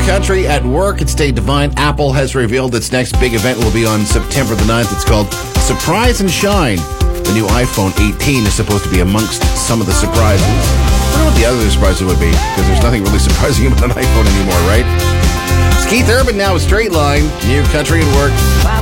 Country at work at State Divine. Apple has revealed its next big event will be on September the 9th. It's called Surprise and Shine. The new iPhone 18 is supposed to be amongst some of the surprises. I don't know what the other surprises would be, because there's nothing really surprising about an iPhone anymore, right? It's Keith Urban now with Straight Line, New Country at work.